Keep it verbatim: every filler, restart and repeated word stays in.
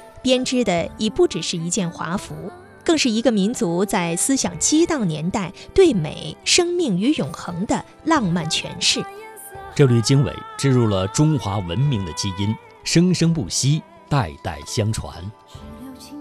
编织的已不只是一件华服，更是一个民族在思想激荡年代对美、生命与永恒的浪漫诠释。 这缕经纬植入了中华文明的基因，生生不息，代代相传。